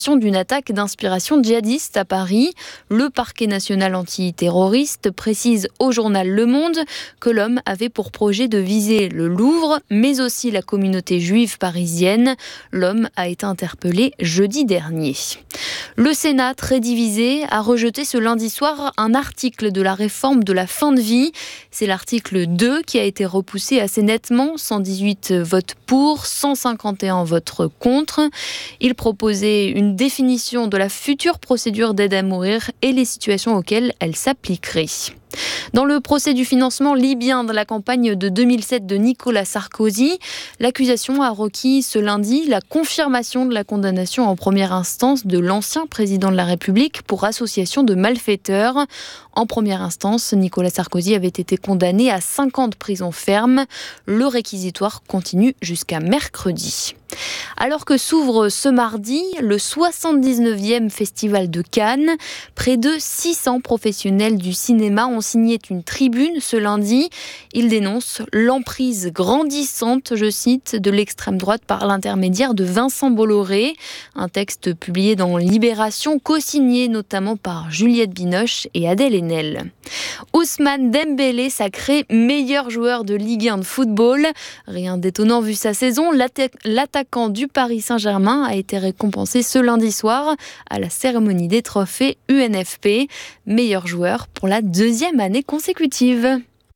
d'une attaque d'inspiration djihadiste à Paris. Le parquet national antiterroriste précise au journal Le Monde que l'homme avait pour projet de viser le Louvre, mais aussi la communauté juive parisienne. L'homme a été interpellé jeudi dernier. Le Sénat, très divisé, a rejeté ce lundi soir un article de la réforme de la fin de vie. C'est l'article 2 qui a été repoussé assez nettement, 118 votes pour, 151 votes contre. Il proposait une définition de la future procédure d'aide à mourir et les situations auxquelles elle s'appliquerait. Dans le procès du financement libyen de la campagne de 2007 de Nicolas Sarkozy, l'accusation a requis ce lundi la confirmation de la condamnation en première instance de l'ancien président de la République pour association de malfaiteurs. En première instance, Nicolas Sarkozy avait été condamné à 5 ans de prison ferme. Le réquisitoire continue jusqu'à mercredi. Alors que s'ouvre ce mardi le 79e Festival de Cannes, près de 600 professionnels du cinéma ont signé une tribune ce lundi. Ils dénoncent l'emprise grandissante, je cite, de l'extrême droite par l'intermédiaire de Vincent Bolloré. Un texte publié dans Libération, co-signé notamment par Juliette Binoche et Adèle Haenel. Ousmane Dembélé sacré meilleur joueur de Ligue 1 de football. Rien d'étonnant vu sa saison. L'attaquant du Paris Saint-Germain a été récompensé ce lundi soir à la cérémonie des trophées UNFP. Meilleur joueur pour la 2e année consécutive.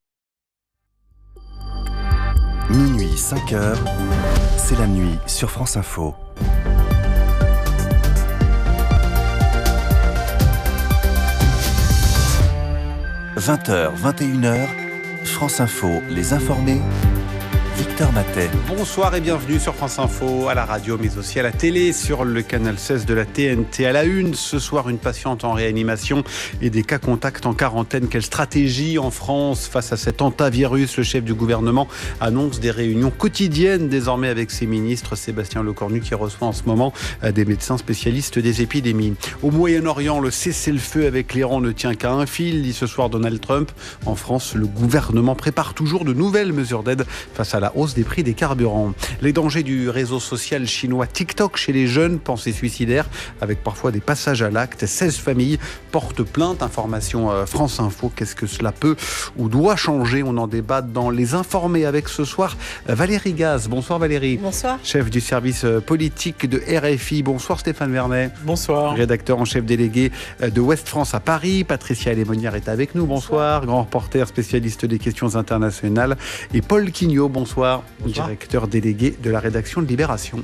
Minuit 5h, c'est la nuit sur France Info. 20h, 21h, France Info, les informés, Victor Matet. Bonsoir et bienvenue sur France Info, à la radio mais aussi à la télé, sur le canal 16 de la TNT. À la une, ce soir, une patiente en réanimation et des cas contacts en quarantaine. Quelle stratégie en France face à cet hantavirus? Le chef du gouvernement annonce des réunions quotidiennes désormais avec ses ministres. Sébastien Lecornu qui reçoit en ce moment des médecins spécialistes des épidémies. Au Moyen-Orient, le cessez-le-feu avec l'Iran ne tient qu'à un fil, dit ce soir Donald Trump. En France, le gouvernement prépare toujours de nouvelles mesures d'aide face à la hausse des prix des carburants. Les dangers du réseau social chinois TikTok chez les jeunes, pensée suicidaire, avec parfois des passages à l'acte. 16 familles portent plainte. Information France Info. Qu'est-ce que cela peut ou doit changer? On en débat dans Les Informés avec ce soir Valérie Gaz. Bonsoir Valérie. Bonsoir. Chef du service politique de RFI. Bonsoir Stéphane Vernet. Bonsoir. Rédacteur en chef délégué de Ouest France à Paris. Patricia Lémonière est avec nous. Bonsoir. Grand reporter spécialiste des questions internationales. Et Paul Quignot. Bonsoir. Directeur délégué de la rédaction de Libération.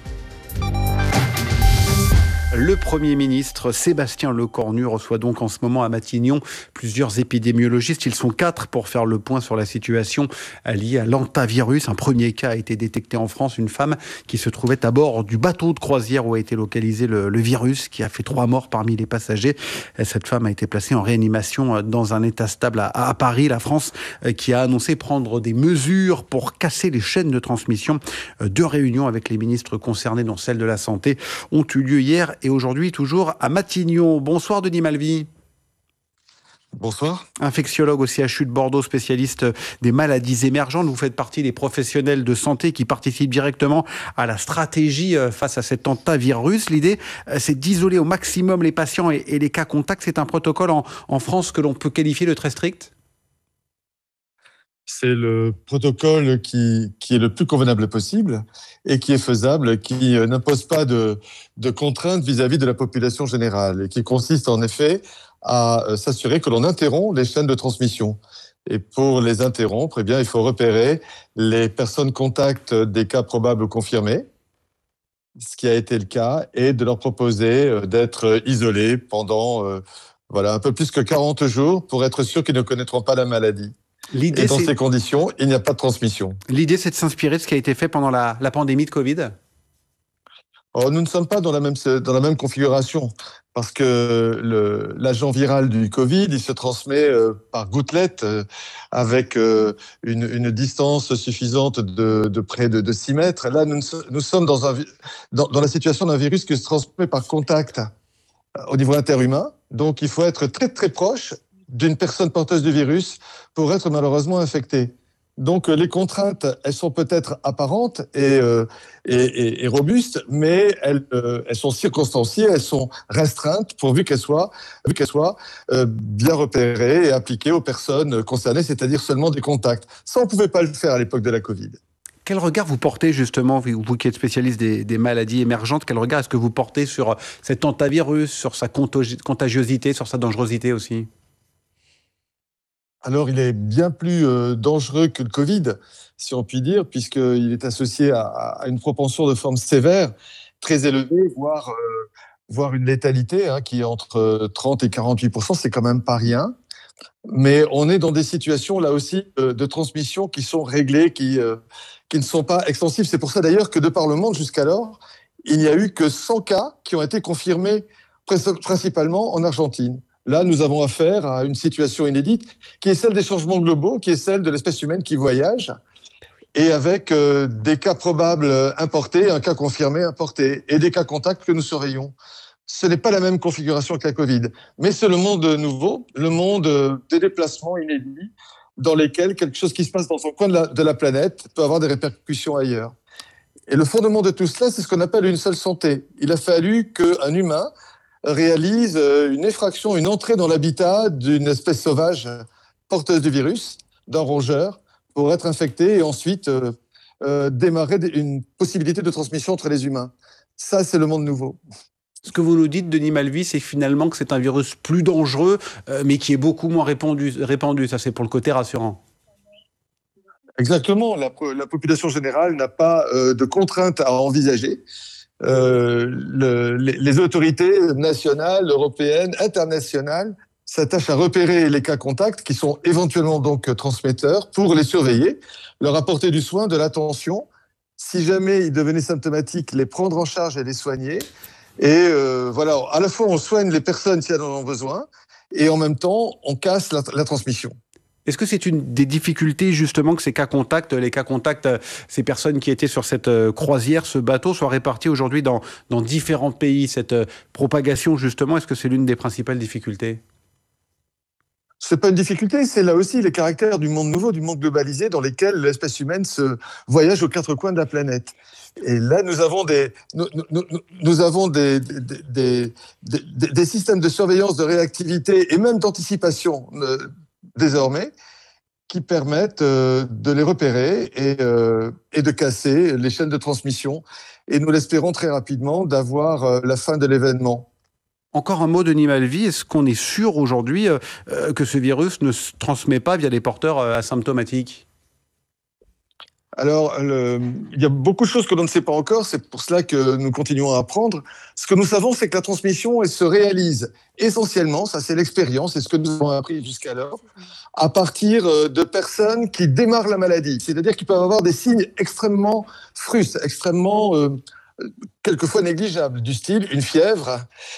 Le Premier ministre Sébastien Lecornu reçoit donc en ce moment à Matignon plusieurs épidémiologistes. Ils sont 4 pour faire le point sur la situation liée à l'hantavirus. Un premier cas a été détecté en France. Une femme qui se trouvait à bord du bateau de croisière où a été localisé le virus, qui a fait 3 morts parmi les passagers. Cette femme a été placée en réanimation dans un état stable à Paris. La France qui a annoncé prendre des mesures pour casser les chaînes de transmission. 2 réunions avec les ministres concernés, dont celle de la Santé, ont eu lieu hier et aujourd'hui toujours à Matignon. Bonsoir Denis Malvy. Bonsoir. Infectiologue au CHU de Bordeaux, spécialiste des maladies émergentes. Vous faites partie des professionnels de santé qui participent directement à la stratégie face à cet hantavirus. L'idée, c'est d'isoler au maximum les patients et les cas contacts. C'est un protocole en France que l'on peut qualifier de très strict? C'est le protocole qui est le plus convenable possible et qui est faisable, qui n'impose pas de contraintes vis-à-vis de la population générale et qui consiste en effet à s'assurer que l'on interrompt les chaînes de transmission. Et pour les interrompre, eh bien, il faut repérer les personnes contacts des cas probables confirmés, ce qui a été le cas, et de leur proposer d'être isolés pendant un peu plus que 40 jours pour être sûr qu'ils ne connaîtront pas la maladie. Et dans ces conditions, il n'y a pas de transmission. L'idée, c'est de s'inspirer de ce qui a été fait pendant la pandémie de Covid? Nous ne sommes pas dans la même configuration, parce que l'agent viral du Covid, il se transmet par gouttelettes avec une distance suffisante de près de 6 mètres. Là, nous sommes dans la situation d'un virus qui se transmet par contact au niveau interhumain. Donc, il faut être très, très proche d'une personne porteuse du virus pour être malheureusement infecté. Donc les contraintes, elles sont peut-être apparentes et robustes, mais elles sont circonstanciées, elles sont restreintes pourvu qu'elles soient bien repérées et appliquées aux personnes concernées, c'est-à-dire seulement des contacts. Ça, on ne pouvait pas le faire à l'époque de la Covid. Quel regard vous portez justement, vous qui êtes spécialiste des maladies émergentes, quel regard est-ce que vous portez sur cet hantavirus, sur sa contagiosité, sur sa dangerosité aussi ? Alors, il est bien plus dangereux que le Covid, si on peut dire, puisqu'il est associé à une propension de forme sévère, très élevée, voire une létalité qui est entre 30 et 48%, c'est quand même pas rien. Mais on est dans des situations, là aussi, de transmission qui sont réglées, qui ne sont pas extensives. C'est pour ça, d'ailleurs, que de par le monde jusqu'alors, il n'y a eu que 100 cas qui ont été confirmés principalement en Argentine. Là, nous avons affaire à une situation inédite qui est celle des changements globaux, qui est celle de l'espèce humaine qui voyage, et avec des cas probables importés, un cas confirmé importé, et des cas contacts que nous surveillons. Ce n'est pas la même configuration que la Covid, mais c'est le monde nouveau, le monde des déplacements inédits, dans lesquels quelque chose qui se passe dans un coin de la planète peut avoir des répercussions ailleurs. Et le fondement de tout cela, c'est ce qu'on appelle une seule santé. Il a fallu qu'un humain réalise une effraction, une entrée dans l'habitat d'une espèce sauvage porteuse du virus, d'un rongeur, pour être infecté et ensuite démarrer une possibilité de transmission entre les humains. Ça, c'est le monde nouveau. Ce que vous nous dites, Denis Malvy, c'est finalement que c'est un virus plus dangereux, mais qui est beaucoup moins répandu. Ça, c'est pour le côté rassurant. Exactement. La population générale n'a pas de contraintes à envisager. Les autorités nationales, européennes, internationales s'attachent à repérer les cas contacts qui sont éventuellement donc transmetteurs pour les surveiller, leur apporter du soin, de l'attention. Si jamais ils devenaient symptomatiques, les prendre en charge et les soigner. Et voilà, à la fois on soigne les personnes si elles en ont besoin et en même temps on casse la transmission. Est-ce que c'est une des difficultés justement que les cas contacts, ces personnes qui étaient sur cette croisière, ce bateau, soient répartis aujourd'hui dans différents pays, cette propagation justement, est-ce que c'est l'une des principales difficultés ? C'est pas une difficulté, c'est là aussi les caractères du monde nouveau, du monde globalisé dans lesquels l'espèce humaine se voyage aux quatre coins de la planète. Et là, nous avons des systèmes de surveillance, de réactivité et même d'anticipation désormais qui permettent de les repérer et de casser les chaînes de transmission. Et nous l'espérons très rapidement d'avoir la fin de l'événement. Encore un mot, Denis Malvy, est-ce qu'on est sûr aujourd'hui que ce virus ne se transmet pas via des porteurs asymptomatiques ? Alors, il y a beaucoup de choses que l'on ne sait pas encore, c'est pour cela que nous continuons à apprendre. Ce que nous savons, c'est que la transmission, elle se réalise essentiellement, ça c'est l'expérience, c'est ce que nous avons appris jusqu'alors, à partir de personnes qui démarrent la maladie. C'est-à-dire qu'ils peuvent avoir des signes extrêmement frustes, extrêmement quelquefois négligeables, du style une fièvre,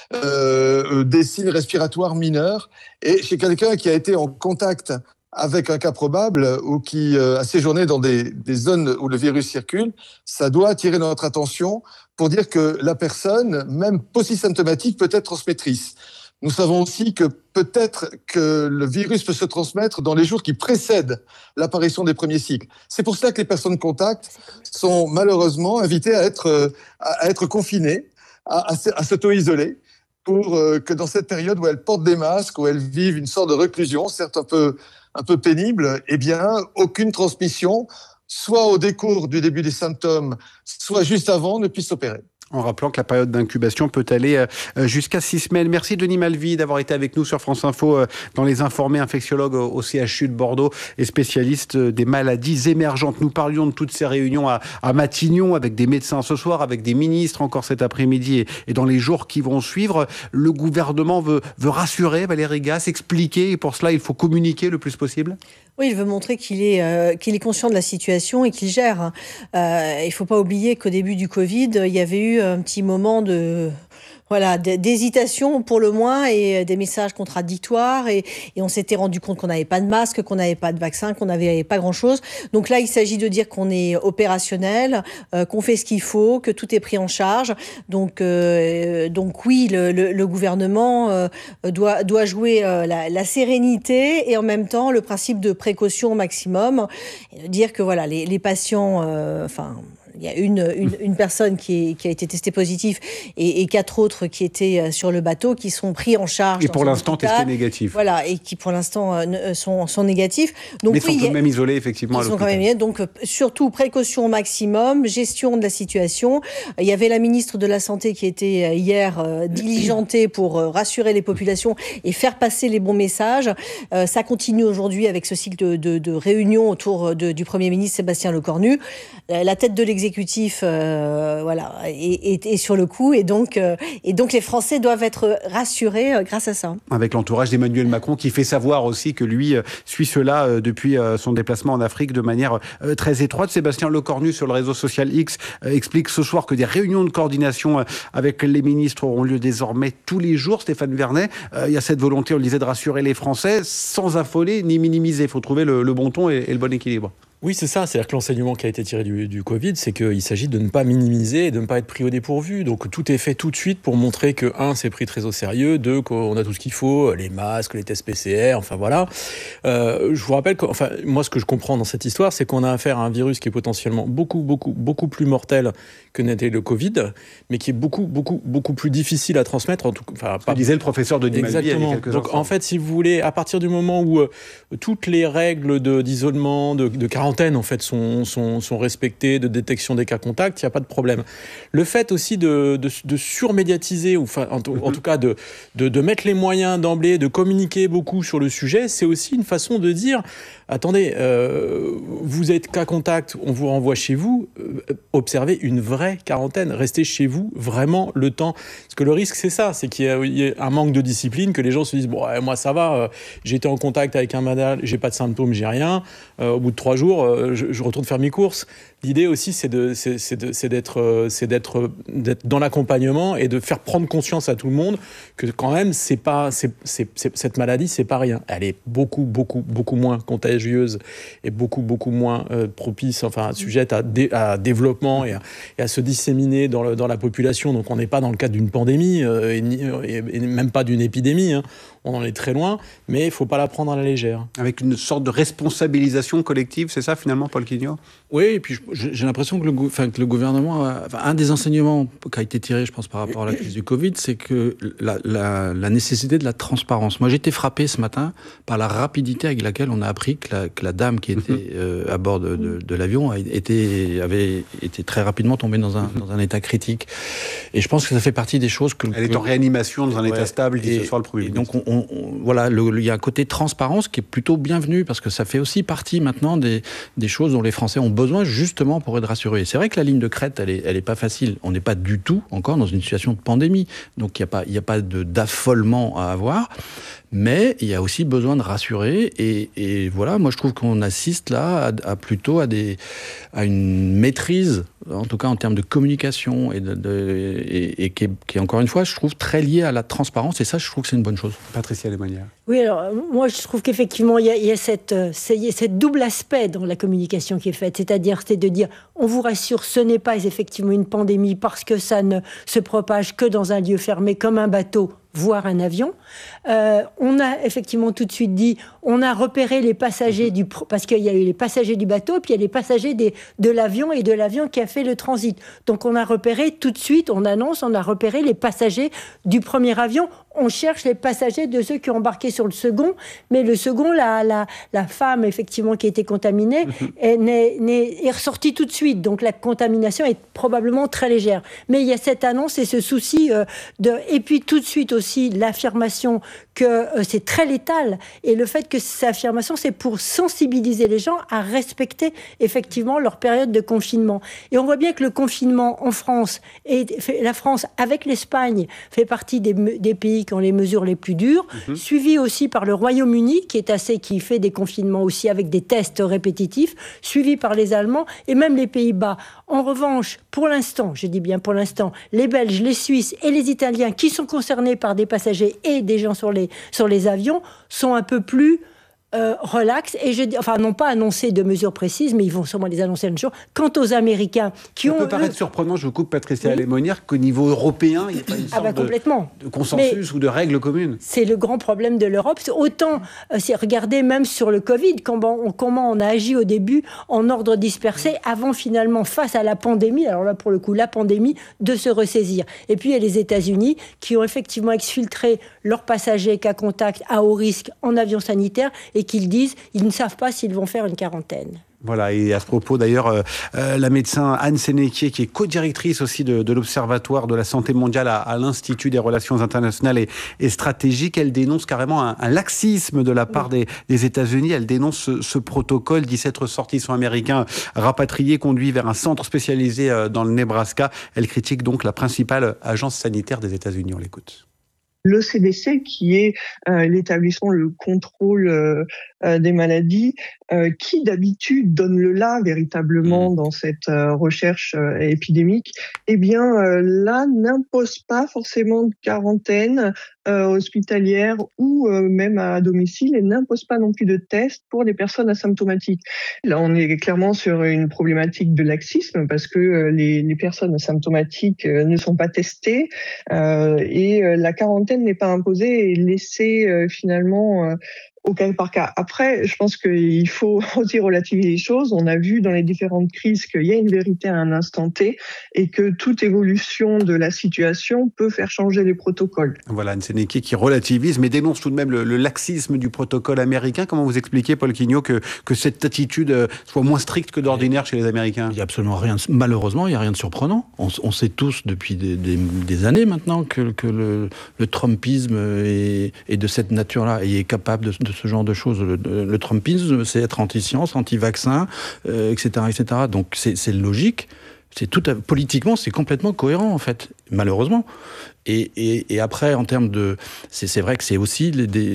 des signes respiratoires mineurs. Et chez quelqu'un qui a été en contact avec un cas probable ou qui a séjourné dans des zones où le virus circule, ça doit attirer notre attention pour dire que la personne, même polysymptomatique, peut être transmettrice. Nous savons aussi que peut-être que le virus peut se transmettre dans les jours qui précèdent l'apparition des premiers cycles. C'est pour cela que les personnes contact sont malheureusement invitées à être confinées, à s'auto-isoler, pour que dans cette période où elles portent des masques, où elles vivent une sorte de réclusion, certes un peu pénible, eh bien, aucune transmission, soit au décours du début des symptômes, soit juste avant, ne puisse s'opérer. En rappelant que la période d'incubation peut aller jusqu'à 6 semaines. Merci Denis Malvy d'avoir été avec nous sur France Info dans Les Informés, infectiologue au CHU de Bordeaux et spécialiste des maladies émergentes. Nous parlions de toutes ces réunions à Matignon avec des médecins ce soir, avec des ministres encore cet après-midi et dans les jours qui vont suivre. Le gouvernement veut rassurer Valérie Gasse, expliquer et pour cela il faut communiquer le plus possible. Oui, il veut montrer qu'il est conscient de la situation et qu'il gère. Il ne faut pas oublier qu'au début du Covid, il y avait eu un petit moment de Voilà, d'hésitation pour le moins et des messages contradictoires et on s'était rendu compte qu'on n'avait pas de masque, qu'on n'avait pas de vaccin, qu'on n'avait pas grand-chose. Donc là, il s'agit de dire qu'on est opérationnel, qu'on fait ce qu'il faut, que tout est pris en charge. Donc oui, le gouvernement doit jouer la sérénité et en même temps le principe de précaution au maximum et de dire que voilà, les patients, il y a une personne qui a été testée positive et 4 autres qui étaient sur le bateau qui sont pris en charge. Et pour l'instant testés négatifs. Voilà, et qui pour l'instant sont négatifs. Donc, mais sont tout de même isolés effectivement à l'hôpital. Donc surtout précaution au maximum, gestion de la situation. Il y avait la ministre de la Santé qui était hier diligentée pour rassurer les populations et faire passer les bons messages. Ça continue aujourd'hui avec ce cycle de réunions autour du Premier ministre Sébastien Lecornu. La tête de l'exécutif est sur le coup et donc les Français doivent être rassurés grâce à ça. Avec l'entourage d'Emmanuel Macron qui fait savoir aussi que lui suit cela depuis son déplacement en Afrique de manière très étroite. Sébastien Lecornu sur le réseau social X explique ce soir que des réunions de coordination avec les ministres auront lieu désormais tous les jours. Stéphane Vernet, il y a cette volonté, on le disait, de rassurer les Français sans affoler ni minimiser. Il faut trouver le bon ton et le bon équilibre. Oui, c'est ça. C'est-à-dire que l'enseignement qui a été tiré du Covid, c'est qu'il s'agit de ne pas minimiser et de ne pas être pris au dépourvu. Donc tout est fait tout de suite pour montrer que, 1, c'est pris très au sérieux, 2, qu'on a tout ce qu'il faut, les masques, les tests PCR, enfin voilà. Je vous rappelle que, moi, ce que je comprends dans cette histoire, c'est qu'on a affaire à un virus qui est potentiellement beaucoup plus mortel que n'était le Covid, mais qui est beaucoup plus difficile à transmettre. Ce que disait le professeur de Malby il y a quelques instants. Donc en fait, si vous voulez, à partir du moment où toutes les règles d'isolement, de quarantaine, en fait, sont respectées, de détection des cas contacts, il n'y a pas de problème. Le fait aussi de surmédiatiser, ou en tout cas de mettre les moyens d'emblée, de communiquer beaucoup sur le sujet, c'est aussi une façon de dire, attendez, vous êtes cas contact, on vous renvoie chez vous, observez une vraie quarantaine, restez chez vous vraiment le temps. Parce que le risque, c'est ça, c'est qu'il y ait un manque de discipline, que les gens se disent, bon, moi ça va, j'ai été en contact avec un malade, j'ai pas de symptômes, j'ai rien, au bout de 3 jours, je retourne faire mes courses. L'idée aussi, c'est d'être dans l'accompagnement et de faire prendre conscience à tout le monde que quand même, cette maladie, c'est pas rien. Elle est beaucoup moins contagieuse et beaucoup moins propice, sujette à développement et à se disséminer dans la population. Donc on n'est pas dans le cadre d'une pandémie et même pas d'une épidémie. On en est très loin, mais il faut pas la prendre à la légère. Avec une sorte de responsabilisation collective, c'est ça finalement, Paul Quignot ? Oui, et puis j'ai l'impression que le gouvernement, un des enseignements qui a été tiré, je pense, par rapport à la crise du Covid, c'est que la nécessité de la transparence. Moi, j'ai été frappé ce matin par la rapidité avec laquelle on a appris que la dame qui était à bord de l'avion avait été très rapidement tombée dans un état critique. Et je pense que ça fait partie des choses que... Elle est en réanimation dans un état stable, dit ce soir le Premier ministre. Donc, il y a un côté transparence qui est plutôt bienvenu, parce que ça fait aussi partie maintenant des choses dont les Français ont besoin justement pour être rassurés. C'est vrai que la ligne de crête, elle est pas facile. On n'est pas du tout encore dans une situation de pandémie. Donc, il n'y a pas d'affolement à avoir. Mais il y a aussi besoin de rassurer. Et voilà, moi, je trouve qu'on assiste là plutôt à une maîtrise, en tout cas en termes de communication, et qui est, encore une fois, je trouve, très liée à la transparence. Et ça, je trouve que c'est une bonne chose. Patricia Lémonière. Oui, alors, moi, je trouve qu'effectivement, il y a cette double aspect dans la communication qui est faite. C'est-à-dire, c'est de dire, on vous rassure, ce n'est pas effectivement une pandémie parce que ça ne se propage que dans un lieu fermé comme un bateau, voire un avion. On a effectivement tout de suite dit, on a repéré les passagers parce qu'il y a eu les passagers du bateau, puis il y a les passagers de l'avion et de l'avion qui a fait le transit. Donc on a repéré tout de suite, on a repéré les passagers du premier avion. On cherche les passagers de ceux qui ont embarqué sur le second, mais le second, la femme effectivement qui a été contaminée est ressortie tout de suite. Donc la contamination est probablement très légère. Mais il y a cette annonce et ce souci et puis tout de suite aussi l'affirmation que c'est très létal. Et le fait que ces affirmations, c'est pour sensibiliser les gens à respecter effectivement leur période de confinement. Et on voit bien que le confinement en France, la France avec l'Espagne, fait partie des pays qui ont les mesures les plus dures, suivi aussi par le Royaume-Uni, qui fait des confinements aussi avec des tests répétitifs, suivi par les Allemands et même les Pays-Bas. En revanche, pour l'instant, je dis bien pour l'instant, les Belges, les Suisses et les Italiens qui sont concernés par des passagers et des gens sur les avions sont un peu plus relax, et n'ont pas annoncé de mesures précises, mais ils vont sûrement les annoncer un jour. Quant aux Américains qui Ça peut paraître surprenant, je vous coupe Patricia Lémonière, qu'au niveau européen, il n'y ait pas une sorte de consensus ou de règles communes. C'est le grand problème de l'Europe. Autant, regardez même sur le Covid, comment on a agi au début en ordre dispersé, avant finalement, face à la pandémie, alors là pour le coup, la pandémie, de se ressaisir. Et puis il y a les États-Unis qui ont effectivement exfiltré leurs passagers cas contact à haut risque en avion sanitaire, et qu'ils disent ils ne savent pas s'ils vont faire une quarantaine. Voilà, et à ce propos d'ailleurs, la médecin Anne Sénéquier, qui est co-directrice aussi de l'Observatoire de la santé mondiale à l'Institut des relations internationales et stratégiques, elle dénonce carrément un laxisme de la part des États-Unis. Elle dénonce ce protocole. 17 ressortissants américains rapatriés conduits vers un centre spécialisé dans le Nebraska. Elle critique donc la principale agence sanitaire des États-Unis. On l'écoute. Le CDC, qui est l'établissement, le contrôle des maladies, qui d'habitude donne le là véritablement dans cette recherche épidémique, eh bien là n'impose pas forcément de quarantaine hospitalière ou même à domicile, et n'impose pas non plus de tests pour les personnes asymptomatiques. Là, on est clairement sur une problématique de laxisme, parce que les personnes asymptomatiques ne sont pas testées, et la quarantaine n'est pas imposée et laissée finalement au cas par cas. Après, je pense qu'il faut aussi relativiser les choses. On a vu dans les différentes crises qu'il y a une vérité à un instant T, et que toute évolution de la situation peut faire changer les protocoles. Voilà, Anne Sénéquier qui relativise, mais dénonce tout de même le laxisme du protocole américain. Comment vous expliquez, Paul Quignot, que cette attitude soit moins stricte que d'ordinaire chez les Américains ? Il n'y a absolument rien, malheureusement, il n'y a rien de surprenant. On sait tous depuis des années maintenant que le Trumpisme est de cette nature-là et est capable de ce genre de choses. Le Trumpisme, c'est être anti-science, anti-vaccin, etc., etc. Donc c'est logique. Politiquement, c'est complètement cohérent, en fait, malheureusement. Et après, en termes de... C'est vrai que c'est aussi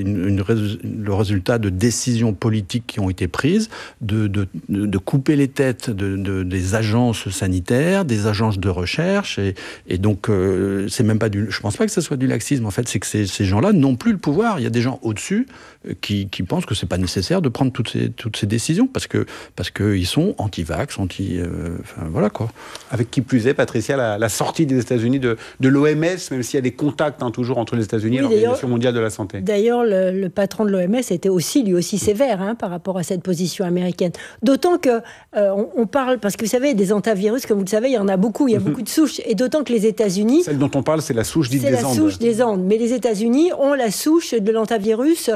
le résultat de décisions politiques qui ont été prises, de couper les têtes des agences sanitaires, des agences de recherche, et donc c'est même pas je pense pas que ce soit du laxisme, en fait, c'est que ces gens-là n'ont plus le pouvoir. Il y a des gens au-dessus qui pensent que c'est pas nécessaire de prendre toutes ces décisions, parce que ils sont anti-vax, voilà quoi. Avec qui plus est, Patricia, la sortie des États-Unis de l'OMS, même s'il y a des contacts toujours entre les États-Unis et l'Organisation mondiale de la santé. D'ailleurs, le patron de l'OMS était lui aussi sévère par rapport à cette position américaine. D'autant que on parle, parce que vous savez, des hantavirus, comme vous le savez, il y en a beaucoup, il y a beaucoup de souches, et d'autant que les États-Unis... Celle dont on parle, c'est la souche dite des Andes. C'est la souche des Andes, mais les États-Unis ont la souche de l'hantavirus,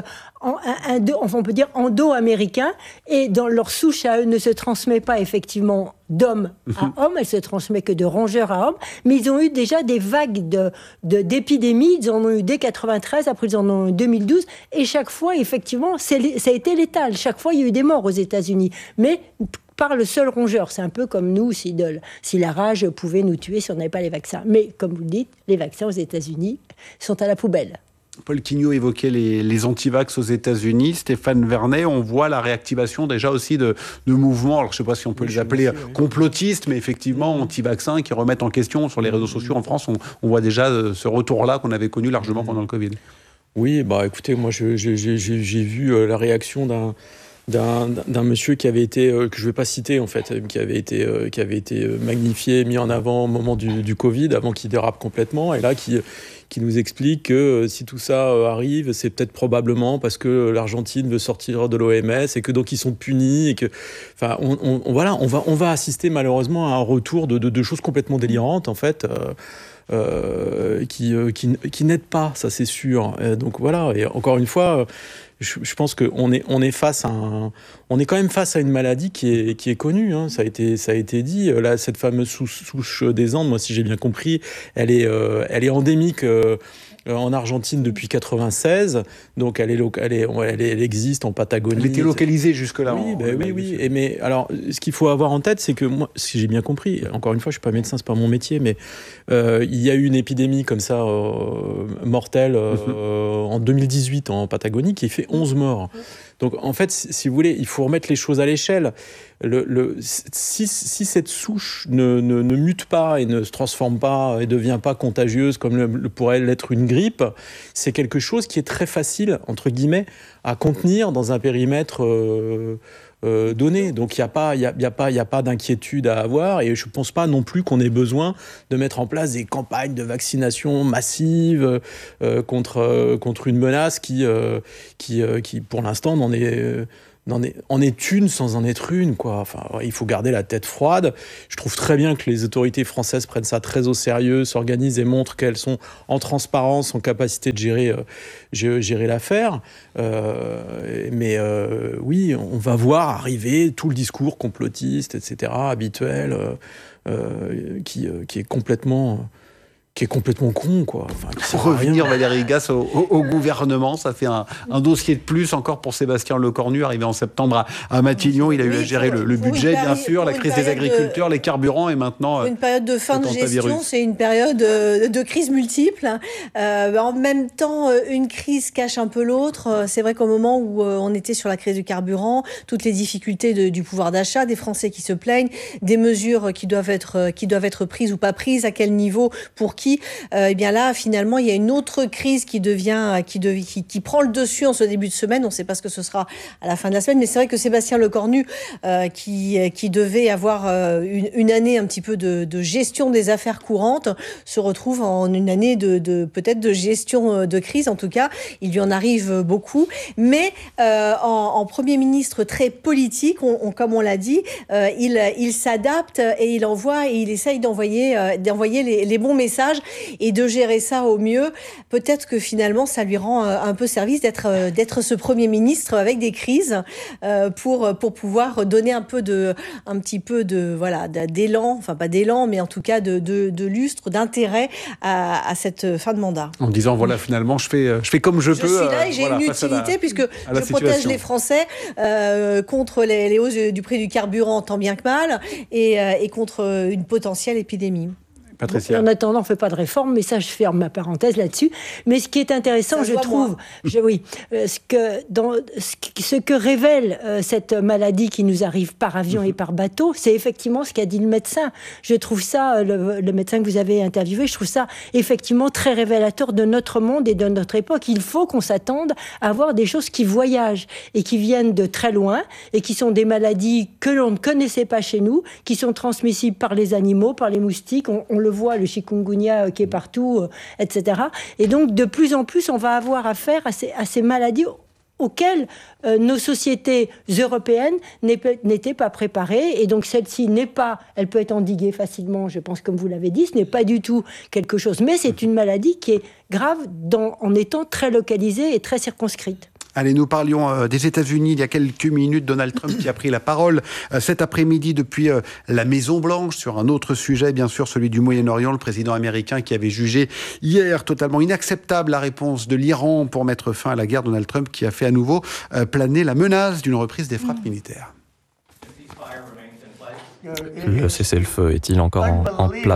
on peut dire endo-américain, et dans leur souche à eux ne se transmet pas effectivement d'homme à homme, elle se transmet que de rongeur à homme, mais ils ont eu déjà des vagues d'épidémies, ils en ont eu dès 93, après ils en ont eu 2012, et chaque fois, effectivement, ça a été létal. Chaque fois, il y a eu des morts aux États-Unis, mais par le seul rongeur. C'est un peu comme nous, si la rage pouvait nous tuer si on n'avait pas les vaccins. Mais, comme vous le dites, les vaccins aux États-Unis sont à la poubelle. Paul Quignot évoquait les antivax aux États-Unis. Stéphane Vernet, on voit la réactivation déjà aussi de mouvements, alors je ne sais pas si on peut les appeler complotistes, mais effectivement anti-vaccins qui remettent en question sur les réseaux sociaux en France. On voit déjà ce retour-là qu'on avait connu largement pendant le Covid. Oui, écoutez, moi j'ai vu la réaction d'un monsieur qui avait été, que je ne vais pas citer en fait, qui avait été magnifié, mis en avant au moment du Covid, avant qu'il dérape complètement, et là qui nous explique que si tout ça arrive, c'est peut-être probablement parce que l'Argentine veut sortir de l'OMS et que donc ils sont punis, et que, enfin, on va assister malheureusement à un retour de choses complètement délirantes en fait. qui n'aident pas, ça c'est sûr. Donc voilà, et encore une fois, je pense qu'on est on est quand même face à une maladie qui est connue, hein. Ça a été dit. Là, cette fameuse souche des Andes, moi, si j'ai bien compris, elle est endémique en Argentine depuis 96. Donc, elle existe en Patagonie. Elle était localisée jusque-là. Oui. Mais alors, ce qu'il faut avoir en tête, c'est que moi, si j'ai bien compris, encore une fois, je suis pas médecin, c'est pas mon métier, mais il y a eu une épidémie comme ça mortelle en 2018 en Patagonie qui a fait 11 morts. Donc en fait, si vous voulez, il faut remettre les choses à l'échelle. Si cette souche ne mute pas et ne se transforme pas et ne devient pas contagieuse comme pourrait l'être une grippe, c'est quelque chose qui est très facile, entre guillemets, à contenir dans un périmètre donné. Donc il n'y a pas d'inquiétude à avoir, et je ne pense pas non plus qu'on ait besoin de mettre en place des campagnes de vaccination massive contre une menace qui pour l'instant en est une sans en être une, quoi. Enfin, il faut garder la tête froide. Je trouve très bien que les autorités françaises prennent ça très au sérieux, s'organisent et montrent qu'elles sont en transparence, en capacité de gérer l'affaire. Mais oui, on va voir arriver tout le discours complotiste, etc., habituel, qui est complètement con, quoi. Enfin, pour revenir, Valérie Gasse, au gouvernement, ça fait un dossier de plus encore pour Sébastien Lecornu, arrivé en septembre à Matignon. Il a eu à gérer le budget, bien sûr, la crise des agriculteurs, les carburants, et maintenant... Une période de fin de gestion, c'est une période de crise multiple. En même temps, une crise cache un peu l'autre. C'est vrai qu'au moment où on était sur la crise du carburant, toutes les difficultés du pouvoir d'achat, des Français qui se plaignent, des mesures qui doivent être prises ou pas prises, à quel niveau, pour qui, eh bien là, finalement, il y a une autre crise qui prend le dessus en ce début de semaine. On ne sait pas ce que ce sera à la fin de la semaine, mais c'est vrai que Sébastien Lecornu, qui devait avoir une année un petit peu de gestion des affaires courantes, se retrouve en une année peut-être de gestion de crise. En tout cas, il lui en arrive beaucoup. Mais en Premier ministre très politique, comme on l'a dit, il s'adapte et il essaye d'envoyer les bons messages et de gérer ça au mieux. Peut-être que finalement, ça lui rend un peu service d'être ce Premier ministre avec des crises pour pouvoir donner un petit peu d'élan, enfin pas d'élan, mais en tout cas de lustre, d'intérêt à cette fin de mandat. En disant, voilà, finalement, je fais comme je peux. Je suis là et j'ai une utilité puisque je protège les Français contre les hausses du prix du carburant tant bien que mal et contre une potentielle épidémie. Patricia. En attendant, on ne fait pas de réforme, mais ça, je ferme ma parenthèse là-dessus. Mais ce qui est intéressant, je trouve, ce que révèle cette maladie qui nous arrive par avion et par bateau, c'est effectivement ce qu'a dit le médecin. Je trouve ça, le médecin que vous avez interviewé, je trouve ça effectivement très révélateur de notre monde et de notre époque. Il faut qu'on s'attende à avoir des choses qui voyagent et qui viennent de très loin et qui sont des maladies que l'on ne connaissait pas chez nous, qui sont transmissibles par les animaux, par les moustiques. On le voit, le chikungunya qui est partout, etc. Et donc, de plus en plus, on va avoir affaire à ces maladies auxquelles nos sociétés européennes n'étaient pas préparées. Et donc, celle-ci elle peut être endiguée facilement, je pense, comme vous l'avez dit, ce n'est pas du tout quelque chose. Mais c'est une maladie qui est grave en étant très localisée et très circonscrite. Allez, nous parlions des États-Unis il y a quelques minutes. Donald Trump qui a pris la parole cet après-midi depuis la Maison-Blanche sur un autre sujet, bien sûr, celui du Moyen-Orient. Le président américain qui avait jugé hier totalement inacceptable la réponse de l'Iran pour mettre fin à la guerre. Donald Trump qui a fait à nouveau planer la menace d'une reprise des frappes militaires. Le cessez-le-feu est-il encore en place ?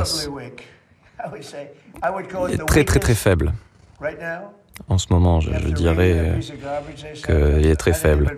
Il est très très très faible. En ce moment, je dirais qu'il est très faible.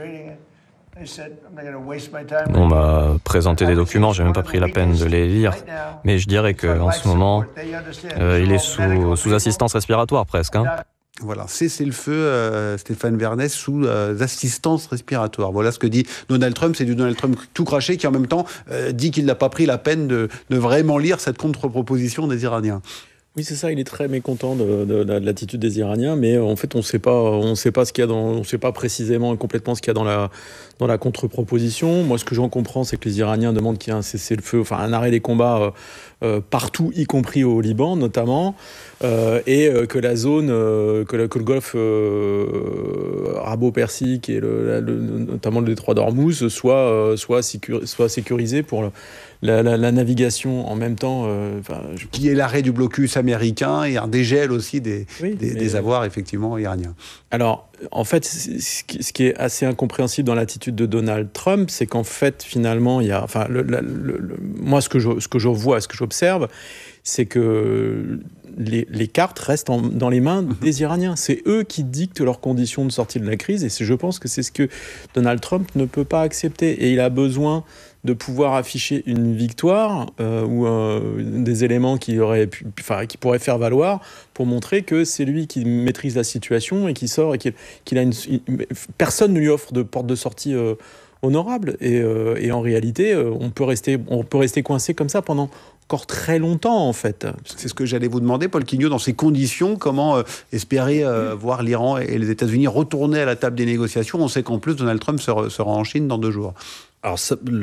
On m'a présenté des documents, j'ai même pas pris la peine de les lire, mais je dirais qu'en ce moment, il est sous assistance respiratoire presque. Voilà, cessez-le-feu, Stéphane Vernès, sous assistance respiratoire. Voilà ce que dit Donald Trump. C'est du Donald Trump tout craché qui, en même temps, dit qu'il n'a pas pris la peine de vraiment lire cette contre-proposition des Iraniens. Oui, c'est ça, il est très mécontent de l'attitude des Iraniens, mais en fait, on sait pas ce qu'il y a on sait pas précisément et complètement ce qu'il y a dans la contre-proposition. Moi, ce que j'en comprends, c'est que les Iraniens demandent qu'il y ait un cessez-le-feu, enfin un arrêt des combats partout, y compris au Liban notamment, et que la zone, que le golfe arabo-persique et notamment le détroit d'Ormuz soit sécurisé pour la navigation en même temps. Qui est l'arrêt du blocus américain et un dégel aussi des avoirs effectivement iraniens. Alors, en fait, ce qui est assez incompréhensible dans l'attitude de Donald Trump, c'est qu'en fait, finalement, il y a, moi, ce que je vois, ce que j'observe, c'est que les cartes restent dans les mains des Iraniens. C'est eux qui dictent leurs conditions de sortie de la crise, et je pense que c'est ce que Donald Trump ne peut pas accepter. Et il a besoin de pouvoir afficher une victoire ou des éléments qui pourraient faire valoir pour montrer que c'est lui qui maîtrise la situation et qui sort et personne ne lui offre de porte de sortie honorable. Et en réalité, on peut rester coincé comme ça pendant encore très longtemps, en fait. C'est ce que j'allais vous demander, Paul Quignot, dans ces conditions, comment espérer voir l'Iran et les États-Unis retourner à la table des négociations? On sait qu'en plus, Donald Trump sera en Chine dans 2 jours. Alors,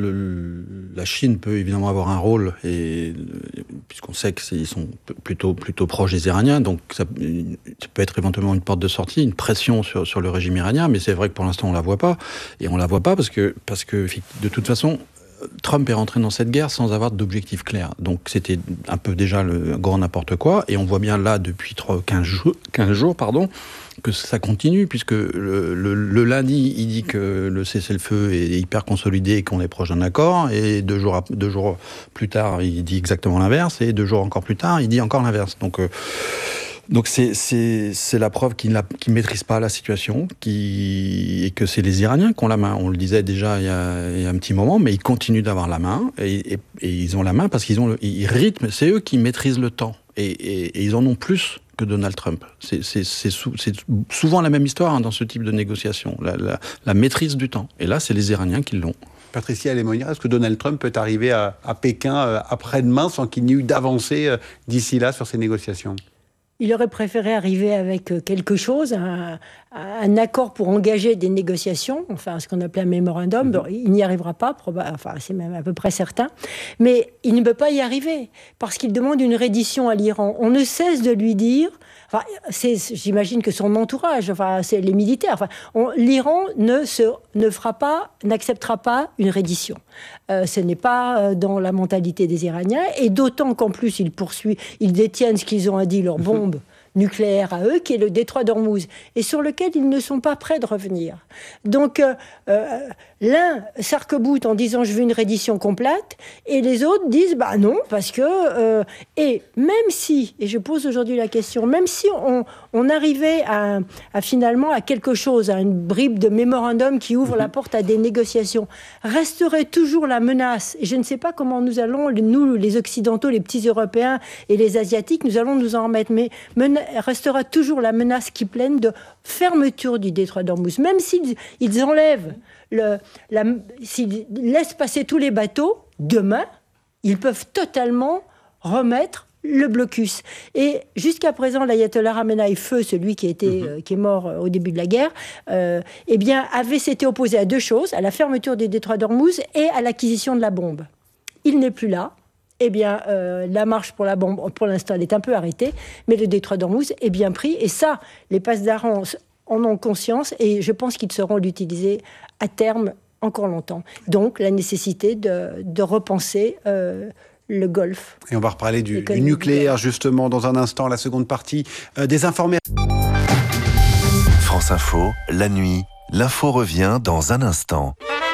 la Chine peut évidemment avoir un rôle, puisqu'on sait qu'ils sont plutôt proches des Iraniens, donc ça peut être éventuellement une porte de sortie, une pression sur le régime iranien, mais c'est vrai que pour l'instant on la voit pas, et on la voit pas parce que de toute façon Trump est rentré dans cette guerre sans avoir d'objectif clair. Donc c'était un peu déjà le grand n'importe quoi, et on voit bien là depuis 15 jours, que ça continue, puisque le lundi, il dit que le cessez-le-feu est hyper consolidé et qu'on est proche d'un accord, et 2 jours plus tard, il dit exactement l'inverse, et 2 jours encore plus tard, il dit encore l'inverse. Donc c'est la preuve qu'il ne maîtrise pas la situation, et que c'est les Iraniens qui ont la main. On le disait déjà il y a un petit moment, mais ils continuent d'avoir la main, et ils ont la main parce ils rythment, c'est eux qui maîtrisent le temps, et ils en ont plus que Donald Trump. C'est souvent la même histoire dans ce type de négociation, la maîtrise du temps. Et là, c'est les Iraniens qui l'ont. Patricia Lemonnier, est-ce que Donald Trump peut arriver à Pékin après-demain sans qu'il n'y ait eu d'avancée d'ici là sur ces négociations? Il aurait préféré arriver avec quelque chose, un accord pour engager des négociations, enfin ce qu'on appelait un mémorandum. Bon, il n'y arrivera pas, c'est même à peu près certain. Mais il ne peut pas y arriver, parce qu'il demande une reddition à l'Iran. On ne cesse de lui dire... j'imagine que son entourage, c'est les militaires. L'Iran n'acceptera pas une reddition. Ce n'est pas dans la mentalité des Iraniens, et d'autant qu'en plus ils détiennent ce qu'ils ont dit, leur bombe nucléaire à eux, qui est le détroit d'Ormuz, et sur lequel ils ne sont pas prêts de revenir. Donc, l'un s'arc-boute en disant « je veux une reddition complète », et les autres disent « bah non, parce que... et même si, et je pose aujourd'hui la question, même si on arrivait à finalement à quelque chose, à une bribe de mémorandum qui ouvre la porte à des négociations, resterait toujours la menace, et je ne sais pas comment nous allons, nous les Occidentaux, les petits Européens et les Asiatiques, nous allons nous en remettre, mais restera toujours la menace qui plane de fermeture du détroit d'Ormuz. Même s'ils enlèvent, s'ils laissent passer tous les bateaux, demain, ils peuvent totalement remettre le blocus. Et jusqu'à présent, l'ayatollah Khamenei, celui qui est mort au début de la guerre, s'était opposé à 2 choses, à la fermeture du détroit d'Ormuz et à l'acquisition de la bombe. Il n'est plus là. La marche pour la bombe, pour l'instant, elle est un peu arrêtée, mais le détroit d'Ormuz est bien pris. Et ça, les passedarans en ont conscience, et je pense qu'ils sauront l'utiliser à terme encore longtemps. Donc, la nécessité de repenser le Golfe. Et on va reparler du nucléaire, justement, dans un instant, la seconde partie des informations. France Info, la nuit, l'info revient dans un instant.